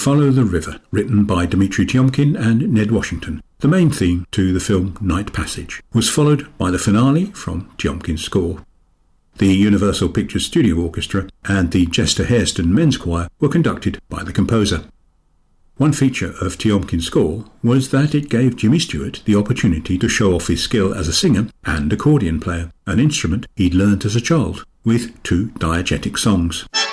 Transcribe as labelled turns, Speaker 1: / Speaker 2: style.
Speaker 1: Follow the River, written by Dmitri Tiomkin and Ned Washington. The main theme to the film Night Passage was followed by the finale from Tiomkin's score. The Universal Pictures Studio Orchestra and the Chester Hairston Men's Choir were conducted by the composer. One feature of Tiomkin's score was that it gave Jimmy Stewart the opportunity to show off his skill as a singer and accordion player, an instrument he'd learnt as a child, with 2 diegetic songs.